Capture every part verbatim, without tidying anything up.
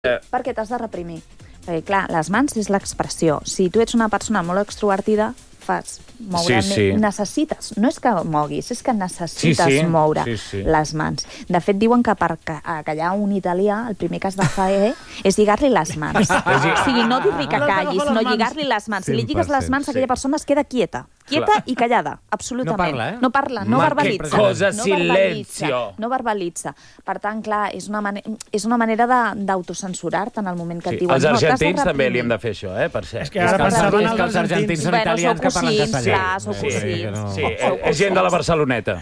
Perquè t'has de reprimir. Perquè, clar, les mans és l'expressió. Si tu ets una persona molt extrovertida, fas moure... Sí, sí. Necessites. No és que moguis, és que necessites sí, sí. moure sí, sí. les mans. De fet, diuen que per callar un italià, el primer que has de fer és lligar-li les mans. O sigui, no dir-li que callis, sinó lligar-li les mans. Si li lligues les mans, aquella persona es queda quieta. Quieta i callada, absolutament. No parla, eh? No parla, no Ma verbalitza. que cosa, no silencio. verbalitza, no verbalitza. Per tant, clar, és una, mane és una manera d'autocensurar-te en el moment que Sí. et diuen... Els no, argentins també li hem de fer això, eh, per cert. És que ara pensaven és que els argentins són italians que parlen castellà. Clar, sou Sí, cosins. sí, és gent de la Barceloneta.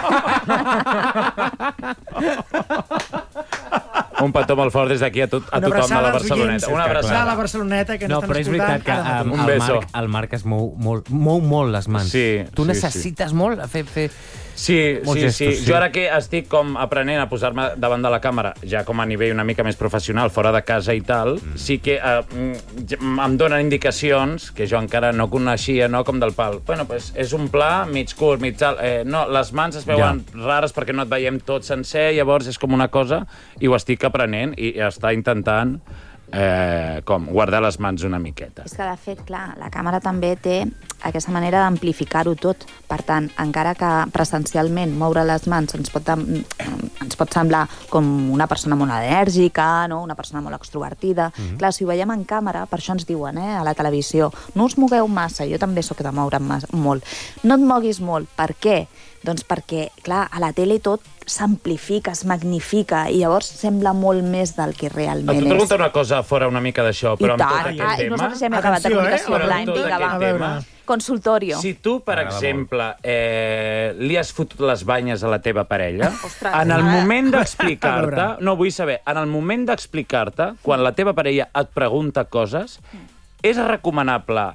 Un petó molt fort des d'aquí a, tot, a tothom de la Barceloneta. Una abraçada. A la Barceloneta, que No, no, però és veritat que um, Un el, beso. Marc, el Marc es mou molt, mou molt les mans. Sí, tu sí, necessites sí. molt fer... fer... Sí, Molts sí, gestos, sí. sí. Jo ara que estic com aprenent a posar-me davant de la càmera, ja com a nivell una mica més professional, fora de casa i tal, mm. sí que eh, em donen indicacions que jo encara no coneixia, no, com del pal. Bueno, pues és un pla mig curt, mig alt. Eh, no, les mans es veuen ja. rares perquè no et veiem tot sencer, llavors és com una cosa, i ho estic aprenent i està intentant eh, com guardar les mans una miqueta. És que, de fet, clar, la càmera també té aquesta manera d'amplificar-ho tot. Per tant, encara que presencialment moure les mans ens pot, ens pot semblar com una persona molt enèrgica, no? Una persona molt extrovertida. Mm-hmm. Clar, si ho veiem en càmera, per això ens diuen, eh, a la televisió, no us mogueu massa, jo també sóc de moure'm molt. No et moguis molt. Per què? Doncs perquè, clar, a la tele tot s'amplifica, es magnifica, i llavors sembla molt més del que realment és. Et pregunto una cosa fora una mica d'això, però amb tot aquest ah, tema... Nosaltres ja hem acabat de comunicació eh? online, vinga, va. Tema, Consultorio. si tu, per exemple, eh, li has fotut les banyes a la teva parella, Ostres, en el eh? moment d'explicar-te... No, vull saber, en el moment d'explicar-te, quan la teva parella et pregunta coses, és recomanable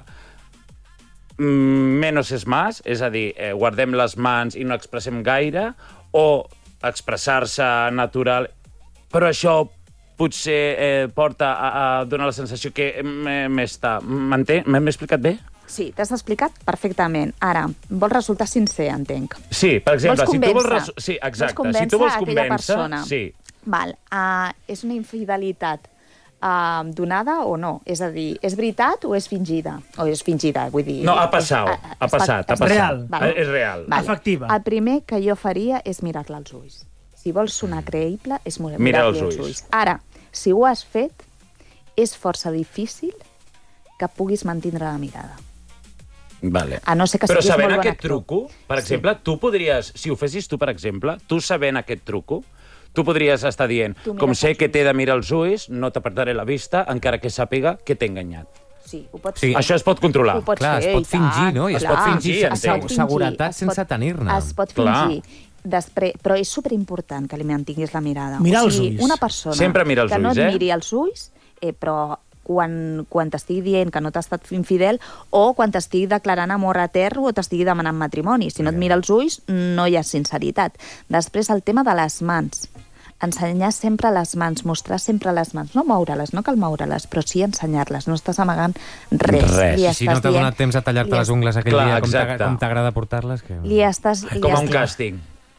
menos es más, és a dir, eh, guardem les mans i no expressem gaire, o expressar-se natural, però això potser eh, porta a, a donar la sensació que m'està... M'entén? M'he explicat bé? Sí, t'has explicat perfectament. Ara, vols resultar sincer, entenc. Sí, per exemple, vols si tu vols... convèncer, Sí, exacte. vols Si tu vols aquella convèncer... persona. Sí. Val, uh, és una infidelitat uh, donada o no? És a dir, és veritat o és fingida? O és fingida, vull dir... No, ha passat, és, ha passat, ha passat. Real. Vale. És real. Vale. Efectiva. El primer que jo faria és mirar-la als ulls. Si vols sonar creïble, és mirar-li Mira als els ulls. ulls. Ara, si ho has fet, és força difícil que puguis mantindre la mirada. Vale. A no ser que Però siguis sabent molt bon aquest actor. truco, per exemple, tu podries, si ho fessis tu, per exemple, tu sabent aquest truco, tu podries estar dient, Tu mires com sé els que ulls. t'he de mirar els ulls, no t'apartaré la vista, encara que sàpiga que t'he enganyat. Sí, ho pots Sí. fer. Això es pot controlar. Ho pots Clar, fer, es pot i tant, fingir, no? I es clar. pot fingir Es pot sense fingir, seguretat es sense pot- tenir-ne. Es pot Clar. fingir. Després, però és superimportant que li mantinguis la mirada. Mirar o els sigui, ulls. una persona Sempre mira els que no ulls, et eh? miri els ulls, eh, però quan, quan t'estigui dient que no t'ha estat infidel o quan t'estigui declarant amor etern o t'estigui demanant matrimoni. Si no et mira els ulls, no hi ha sinceritat. Després, el tema de les mans. Ensenyar sempre les mans, mostrar sempre les mans. No moure-les, no cal moure-les, però sí ensenyar-les. No estàs amagant res. Res. Li I si no estàs t'ha dient- donat temps a tallar-te li les ungles aquell Clar, dia, com t'agra- exacte. com t'agrada portar-les... Que... Li estàs... Li Com a un estàs- càsting.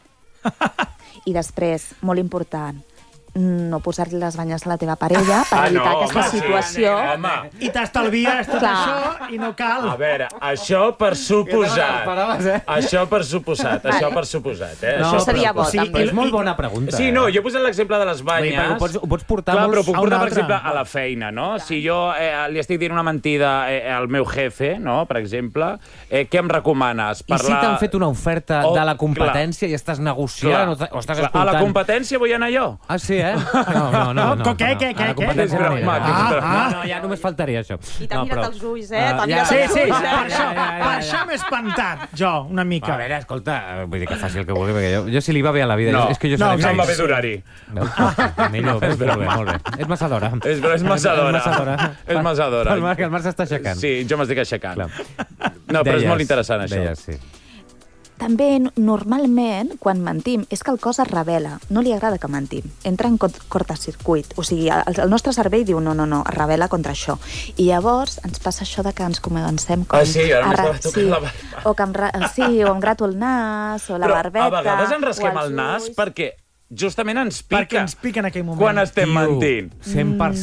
I després, molt important, no posar-li les banyes a la teva parella per Ah, evitar no, aquesta home, sí, situació. home. I t'estalvies tot Clar. això i no cal. A veure, això per suposat. eh? Això per suposat, això per suposat. Eh? No, això Això seria per bo, suposat. Sí, també. és molt bona pregunta. Sí, no, jo he posat l'exemple de les Vull dir, banyes. perquè ho pots, ho pots portar Clar, molts... però puc a un portar, per altre. exemple, a la feina, no? Si jo eh, li estic dient una mentida eh, al meu jefe, no?, per exemple, eh, què em recomanes? I si t'han fet una oferta Oh, de la competència i estàs negociant o, o estàs Clar, escoltant... a la competència vull anar jo. Ah, sí, eh? No, no, no. no, No, què, no. què, A què, la què? competència És no broma, aniré. que és Ah, broma. ah. No, no, ja només faltaria això. I t'ha no, mirat però- els ulls, eh? Ah, T'ha ja, mirat Sí, els sí, ulls, per eh? això, ja, ja, per ja. això m'he espantat, jo, una A mica. veure, escolta, vull dir que faci el que vulgui, perquè jo, jo si li va bé a la vida, No, és que jo no, seré no em va feliç. bé d'horari. Veus? Millor, molt bé, molt bé. És massa d'hora. És, és massa d'hora. És massa d'hora. És massa d'hora. El Marc, el Marc s'està aixecant. Sí, jo m'estic aixecant. Clar. No, però és Deies, molt interessant, això. Deies, sí. També, normalment, quan mentim, és que el cos es revela. No li agrada que mentim. Entra en cort- cortocircuit. O sigui, el, el nostre cervell diu no, no, no, es revela contra això. I llavors ens passa això de que ens comencem com... Ah, sí, ara a ra- m'estava tocant la barba. O que em, ra- sí, o em grato el nas, o la Però barbeta... a vegades ens o rasquem els el nas ulls. perquè justament ens pica. Perquè ens pica en aquell moment. Quan estem Tio, mentint. cent per